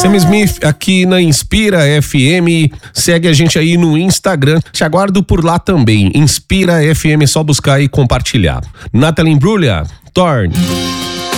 Sam Smith aqui na Inspira FM. Segue a gente aí no Instagram. Te aguardo por lá também. Inspira FM, é só buscar e compartilhar. Nathalie Imbruglia, Torn.